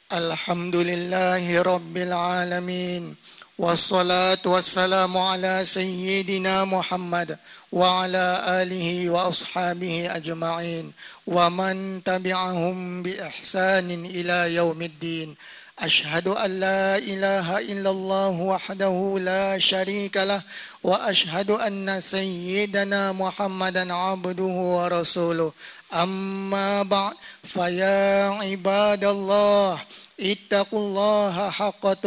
الحمد لله رب العالمين، والصلاة والسلام على سيدنا محمد وعلى آله وأصحابه أجمعين ومن تبعهم بإحسان إلى يوم الدين. أشهد أن لا إله إلا الله وحده لا شريك له، وأشهد أن سيدنا محمدا عبده ورسوله. أما بعد، فيا عباد الله اتقوا الله حق